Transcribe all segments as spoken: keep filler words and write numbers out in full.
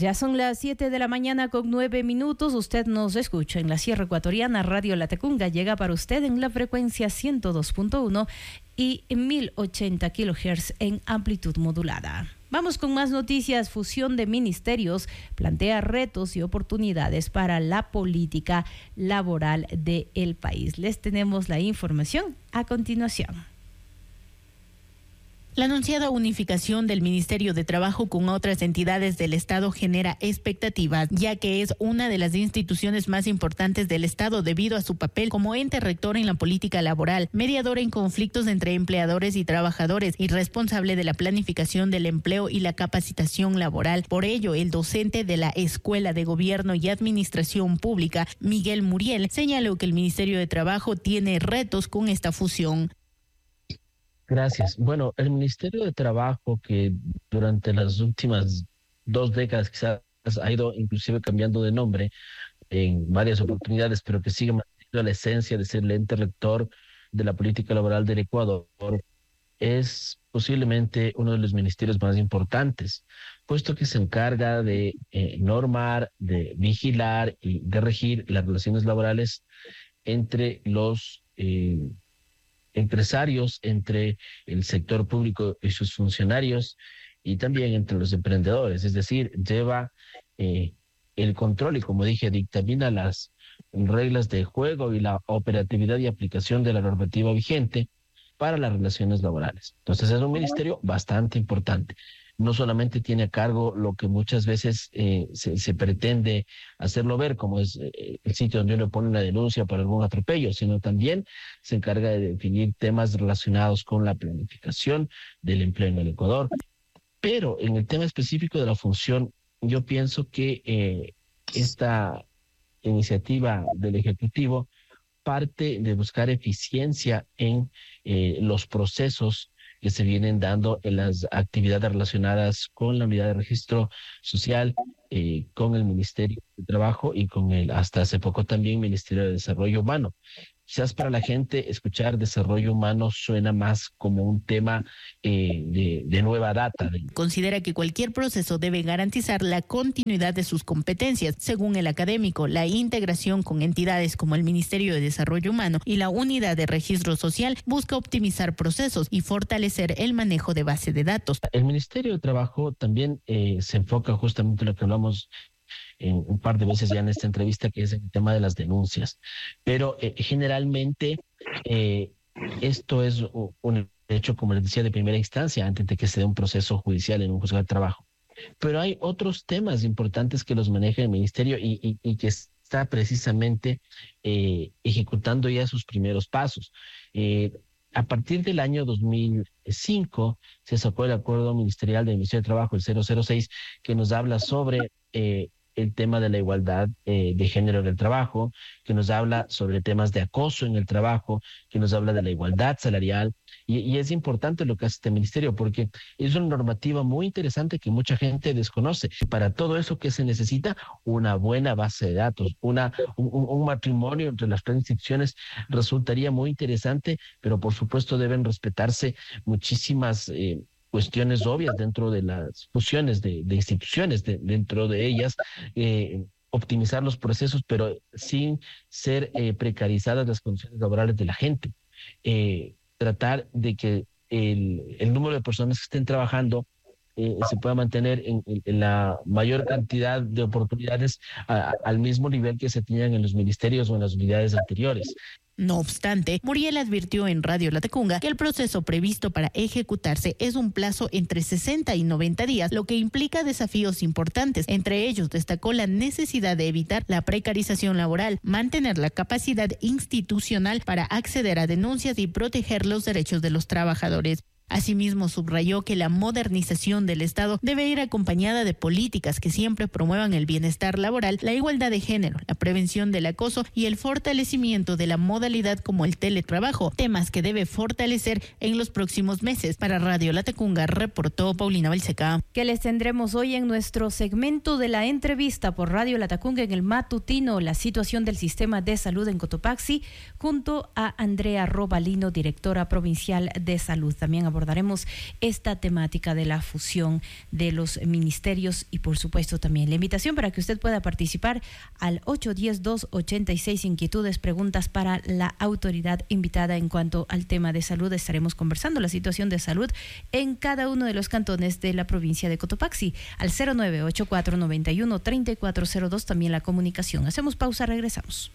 Ya son las siete de la mañana con nueve minutos. Usted nos escucha en la Sierra Ecuatoriana. Radio Latacunga llega para usted en la frecuencia ciento dos punto uno y mil ochenta kilohertz en amplitud modulada. Vamos con más noticias. Fusión de ministerios plantea retos y oportunidades para la política laboral del país. Les tenemos la información a continuación. La anunciada unificación del Ministerio de Trabajo con otras entidades del Estado genera expectativas, ya que es una de las instituciones más importantes del Estado debido a su papel como ente rector en la política laboral, mediador en conflictos entre empleadores y trabajadores y responsable de la planificación del empleo y la capacitación laboral. Por ello, el docente de la Escuela de Gobierno y Administración Pública, Miguel Muriel, señaló que el Ministerio de Trabajo tiene retos con esta fusión. Gracias. Bueno, el Ministerio de Trabajo, que durante las últimas dos décadas quizás ha ido inclusive cambiando de nombre en varias oportunidades, pero que sigue manteniendo la esencia de ser el ente rector de la política laboral del Ecuador, es posiblemente uno de los ministerios más importantes, puesto que se encarga de eh, normar, de vigilar y de regir las relaciones laborales entre los eh, empresarios, entre el sector público y sus funcionarios y también entre los emprendedores. Es decir, lleva eh, el control y, como dije, dictamina las reglas de juego y la operatividad y aplicación de la normativa vigente para las relaciones laborales. Entonces es un ministerio bastante importante. No solamente tiene a cargo lo que muchas veces eh, se, se pretende hacerlo ver, como es eh, el sitio donde uno pone una denuncia por algún atropello, sino también se encarga de definir temas relacionados con la planificación del empleo en el Ecuador. Pero en el tema específico de la función, yo pienso que eh, esta iniciativa del Ejecutivo parte de buscar eficiencia en eh, los procesos que se vienen dando en las actividades relacionadas con la unidad de registro social, eh, con el Ministerio de Trabajo y con el, hasta hace poco también, Ministerio de Desarrollo Humano. Quizás para la gente escuchar desarrollo humano suena más como un tema eh, de, de nueva data. Considera que cualquier proceso debe garantizar la continuidad de sus competencias. Según el académico, la integración con entidades como el Ministerio de Desarrollo Humano y la Unidad de Registro Social busca optimizar procesos y fortalecer el manejo de base de datos. El Ministerio de Trabajo también eh, se enfoca justamente en lo que hablamos en un par de veces ya en esta entrevista, que es el tema de las denuncias. Pero eh, generalmente eh, esto es un hecho, como les decía, de primera instancia, antes de que se dé un proceso judicial en un juzgado de trabajo. Pero hay otros temas importantes que los maneja el ministerio y, y, y que está precisamente eh, ejecutando ya sus primeros pasos. Eh, A partir del año dos mil cinco se sacó el acuerdo ministerial del Ministerio de Trabajo, el cero cero seis, que nos habla sobre eh, el tema de la igualdad eh, de género en el trabajo, que nos habla sobre temas de acoso en el trabajo, que nos habla de la igualdad salarial. Y, y es importante lo que hace este ministerio porque es una normativa muy interesante que mucha gente desconoce. Para todo eso, ¿qué se necesita? Una buena base de datos, una, un, un matrimonio entre las tres instituciones resultaría muy interesante, pero por supuesto deben respetarse muchísimas eh, cuestiones obvias dentro de las fusiones de, de instituciones, de, dentro de ellas, eh, optimizar los procesos, pero sin ser eh, precarizadas las condiciones laborales de la gente. Eh, tratar de que el, el número de personas que estén trabajando eh, se pueda mantener en, en la mayor cantidad de oportunidades a, al mismo nivel que se tenían en los ministerios o en las unidades anteriores. No obstante, Muriel advirtió en Radio Latacunga que el proceso previsto para ejecutarse es un plazo entre sesenta y noventa días, lo que implica desafíos importantes. Entre ellos destacó la necesidad de evitar la precarización laboral, mantener la capacidad institucional para acceder a denuncias y proteger los derechos de los trabajadores. Asimismo, subrayó que la modernización del Estado debe ir acompañada de políticas que siempre promuevan el bienestar laboral, la igualdad de género, la prevención del acoso y el fortalecimiento de la modalidad como el teletrabajo, temas que debe fortalecer en los próximos meses. Para Radio Latacunga, reportó Paulina Balseca. Que les tendremos hoy en nuestro segmento de la entrevista por Radio Latacunga en el matutino, la situación del sistema de salud en Cotopaxi, junto a Andrea Robalino, directora provincial de salud. También abordaremos esta temática de la fusión de los ministerios y por supuesto también la invitación para que usted pueda participar al ocho uno cero, dos ocho seis inquietudes, preguntas para la autoridad invitada en cuanto al tema de salud. Estaremos conversando la situación de salud en cada uno de los cantones de la provincia de Cotopaxi al cero nueve ocho cuatro nueve uno tres cuatro cero dos, también la comunicación. Hacemos pausa, regresamos.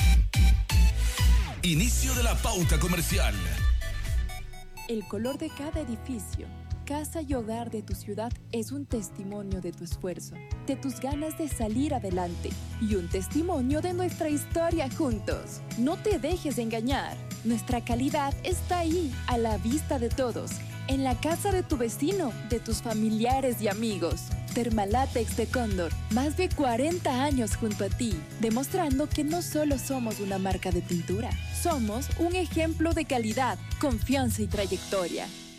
Inicio de la pauta comercial. El color de cada edificio, casa y hogar de tu ciudad es un testimonio de tu esfuerzo, de tus ganas de salir adelante y un testimonio de nuestra historia juntos. No te dejes engañar. Nuestra calidad está ahí, a la vista de todos, en la casa de tu vecino, de tus familiares y amigos. Termalátex de Cóndor, más de cuarenta años junto a ti, demostrando que no solo somos una marca de pintura, somos un ejemplo de calidad, confianza y trayectoria.